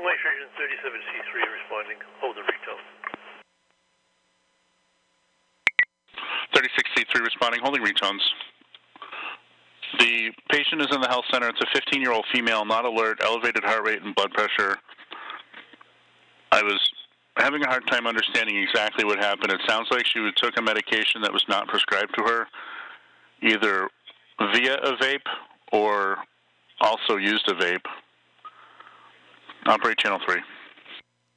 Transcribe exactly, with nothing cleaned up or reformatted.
Nitrogen thirty-seven C three responding. Hold the retone. thirty-six C three responding, holding retones. The patient is in the health center. It's a fifteen-year-old female, not alert, elevated heart rate and blood pressure. I was having a hard time understanding exactly what happened. It sounds like she took a medication that was not prescribed to her, either via a vape or also used a vape. Operate channel three.